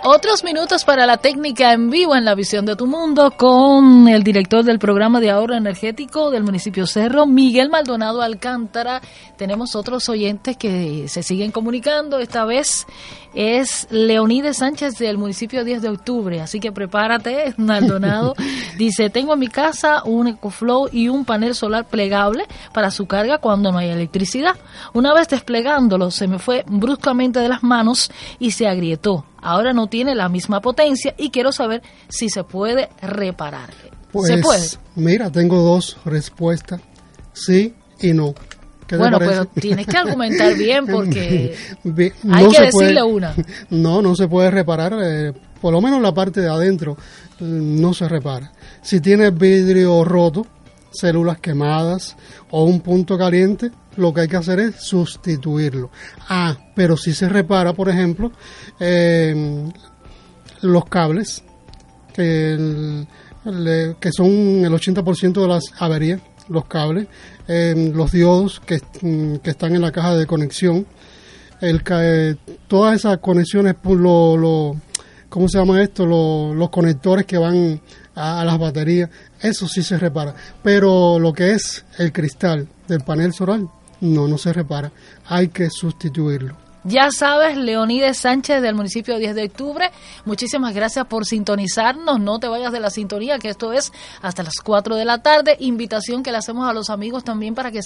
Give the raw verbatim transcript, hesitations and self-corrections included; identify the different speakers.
Speaker 1: Otros minutos para la técnica en vivo en La Visión de tu Mundo con el director del programa de ahorro energético del municipio Cerro, Miguel Maldonado Alcántara. Tenemos otros oyentes que se siguen comunicando. Esta vez es Leonides Sánchez del municipio diez de octubre, así que prepárate, Maldonado. Dice, tengo en mi casa un EcoFlow y un panel solar plegable para su carga cuando no hay electricidad. Una vez desplegándolo se me fue bruscamente de las manos y se agrietó. Ahora no tiene la misma potencia y quiero saber si se puede reparar.
Speaker 2: Pues,
Speaker 1: ¿Se puede?
Speaker 2: Mira, tengo dos respuestas, sí y no.
Speaker 1: Bueno, pero tienes que argumentar bien porque
Speaker 2: bien, no
Speaker 1: hay que decirle
Speaker 2: puede,
Speaker 1: una.
Speaker 2: No, no se puede reparar, eh, por lo menos la parte de adentro eh, no se repara. Si tiene vidrio roto, células quemadas o un punto caliente, lo que hay que hacer es sustituirlo. Ah, pero si se repara, por ejemplo, eh, los cables, que, el, el, que son el ochenta por ciento de las averías, los cables, eh, los diodos que, que están en la caja de conexión, el, eh, todas esas conexiones, lo, lo, ¿cómo se llama esto? Lo, los conectores que van a, a las baterías, eso sí se repara. Pero lo que es el cristal del panel solar, no, no se repara. Hay que sustituirlo.
Speaker 1: Ya sabes, Leonides Sánchez del municipio diez de octubre, muchísimas gracias por sintonizarnos. No te vayas de la sintonía, que esto es hasta las cuatro de la tarde. Invitación que le hacemos a los amigos también para que